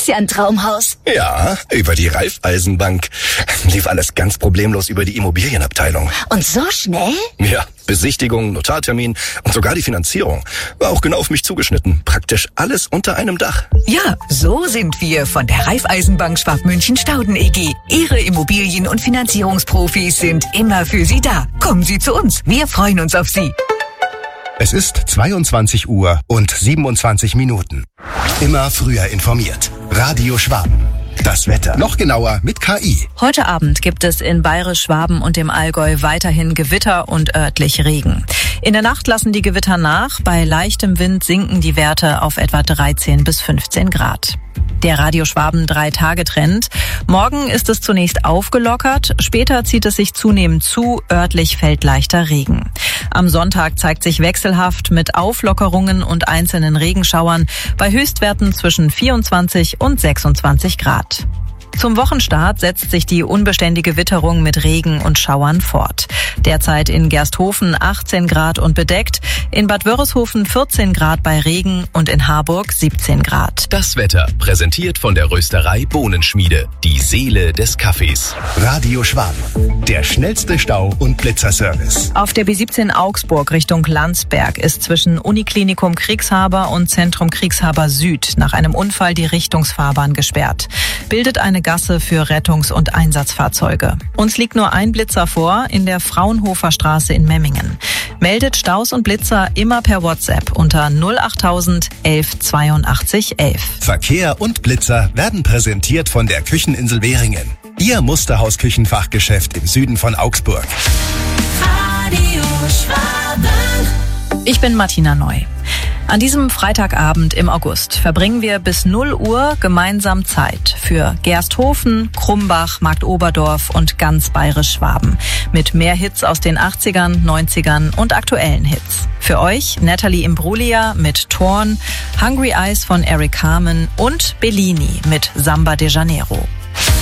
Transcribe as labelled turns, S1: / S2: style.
S1: ja ein Traumhaus.
S2: Ja, über die Raiffeisenbank. Lief alles ganz problemlos über die Immobilienabteilung.
S1: Und so schnell?
S2: Ja, Besichtigung, Notartermin und sogar die Finanzierung. War auch genau auf mich zugeschnitten. Praktisch alles unter einem Dach.
S3: Ja, so sind wir von der Raiffeisenbank Schwabmünchen-Stauden EG. Ihre Immobilien- und Finanzierungsprofis sind immer für Sie da. Kommen Sie zu uns. Wir freuen uns auf Sie.
S4: Es ist 22 Uhr und 27 Minuten. Immer früher informiert. Radio Schwaben. Das Wetter. Noch genauer mit KI.
S5: Heute Abend gibt es in Bayerisch-Schwaben und dem Allgäu weiterhin Gewitter und örtlich Regen. In der Nacht lassen die Gewitter nach. Bei leichtem Wind sinken die Werte auf etwa 13 bis 15 Grad. Der Radio Schwaben 3-Tage-Trend. Morgen ist es zunächst aufgelockert, später zieht es sich zunehmend zu, örtlich fällt leichter Regen. Am Sonntag zeigt sich wechselhaft mit Auflockerungen und einzelnen Regenschauern bei Höchstwerten zwischen 24 und 26 Grad. Zum Wochenstart setzt sich die unbeständige Witterung mit Regen und Schauern fort. Derzeit in Gersthofen 18 Grad und bedeckt, in Bad Wörishofen 14 Grad bei Regen und in Harburg 17 Grad.
S6: Das Wetter präsentiert von der Rösterei Bohnenschmiede, die Seele des Kaffees.
S4: Radio Schwaben. Der schnellste Stau- und Blitzerservice.
S5: Auf der B17 Augsburg Richtung Landsberg ist zwischen Uniklinikum Kriegshaber und Zentrum Kriegshaber Süd nach einem Unfall die Richtungsfahrbahn gesperrt. Bildet eine Gasse für Rettungs- und Einsatzfahrzeuge. Uns liegt nur ein Blitzer vor in der Fraunhofer Straße in Memmingen. Meldet Staus und Blitzer immer per WhatsApp unter 08000 11 82 11.
S4: Verkehr und Blitzer werden präsentiert von der Kücheninsel Währingen. Ihr Musterhaus-Küchenfachgeschäft im Süden von Augsburg.
S1: Radio Schwaben.
S5: Ich bin Martina Neu. An diesem Freitagabend im August verbringen wir bis 0 Uhr gemeinsam Zeit für Gersthofen, Krumbach, Marktoberdorf und ganz Bayerisch-Schwaben. Mit mehr Hits aus den 80ern, 90ern und aktuellen Hits. Für euch Natalie Imbruglia mit Torn, Hungry Eyes von Eric Carmen und Bellini mit Samba de Janeiro.